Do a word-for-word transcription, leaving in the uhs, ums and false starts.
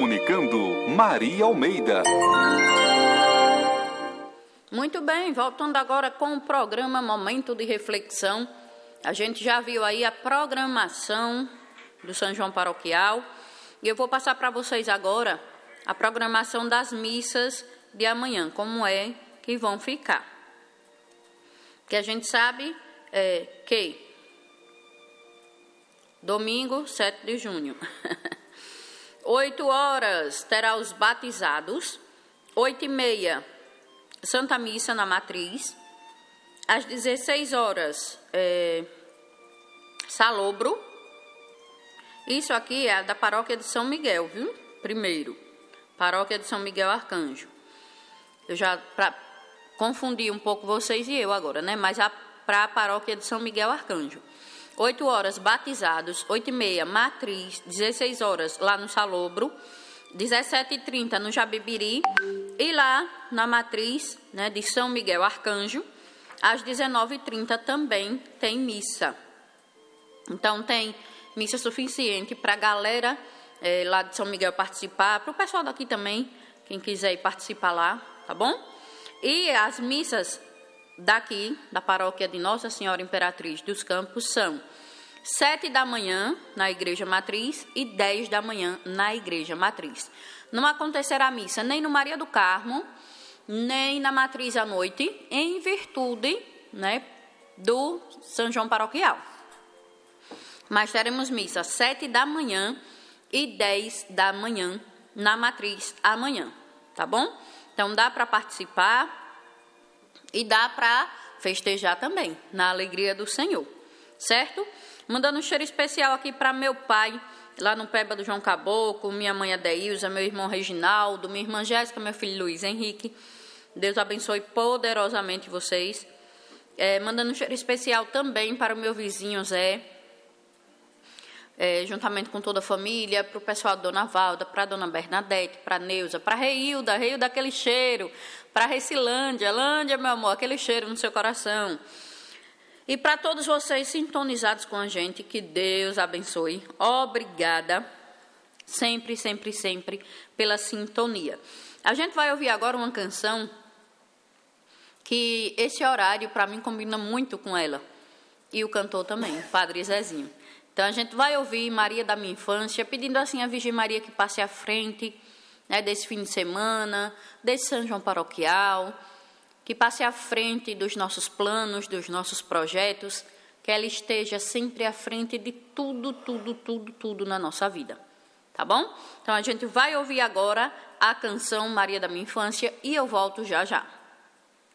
Comunicando Maria Almeida. Muito bem, voltando agora com o programa Momento de Reflexão. A gente já viu aí a programação do São João Paroquial. E eu vou passar para vocês agora a programação das missas de amanhã, como é que vão ficar. Que a gente sabe é, que domingo, sete de junho, oito horas terá os batizados, oito e meia, Santa Missa na Matriz, às dezesseis horas, é, Salobro. Isso aqui é da paróquia de São Miguel, viu? Primeiro, paróquia de São Miguel Arcanjo. Eu já pra, confundi um pouco vocês e eu agora, né? Mas para a paróquia de São Miguel Arcanjo. oito horas, batizados, oito e meia, Matriz, dezesseis horas, lá no Salobro, dezessete e trinta no Jabibiri, e lá na Matriz, né, de São Miguel Arcanjo, às dezenove e trinta também tem missa. Então, tem missa suficiente para a galera é, lá de São Miguel participar, para o pessoal daqui também, quem quiser ir participar lá, tá bom? E as missas daqui, da paróquia de Nossa Senhora Imperatriz dos Campos, são sete da manhã na Igreja Matriz e dez da manhã na Igreja Matriz. Não acontecerá missa nem no Maria do Carmo, nem na Matriz à noite, em virtude, né, do São João Paroquial. Mas teremos missa sete da manhã e dez da manhã na Matriz amanhã, tá bom? Então dá para participar e dá para festejar também, na alegria do Senhor, certo? Mandando um cheiro especial aqui para meu pai, lá no Peba do João Caboclo, minha mãe Adeilza, meu irmão Reginaldo, minha irmã Jéssica, meu filho Luiz Henrique. Deus abençoe poderosamente vocês. É, mandando um cheiro especial também para o meu vizinho Zé, é, juntamente com toda a família, para o pessoal da Dona Valda, para a Dona Bernadette, para a Neuza, para a Reilda, Reilda, aquele cheiro, para a Recilândia, Lândia, meu amor, aquele cheiro no seu coração. E para todos vocês sintonizados com a gente, que Deus abençoe. Obrigada, sempre, sempre, sempre, pela sintonia. A gente vai ouvir agora uma canção que esse horário, para mim, combina muito com ela. E o cantor também, o Padre Zezinho. Então, a gente vai ouvir Maria da Minha Infância, pedindo assim a Virgem Maria que passe à frente, né, desse fim de semana, desse São João Paroquial, que passe à frente dos nossos planos, dos nossos projetos, que ela esteja sempre à frente de tudo, tudo, tudo, tudo na nossa vida. Tá bom? Então, a gente vai ouvir agora a canção Maria da Minha Infância e eu volto já já.